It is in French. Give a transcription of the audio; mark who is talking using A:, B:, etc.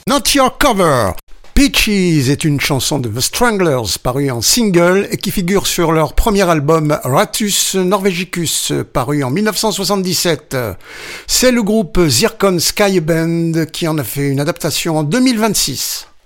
A: Not Your Cover. Peaches est une chanson de The Stranglers parue en single et qui figure sur leur premier album Ratus Norvegicus paru en 1977. C'est le groupe Zircon Sky Band qui en a fait une adaptation en 2026.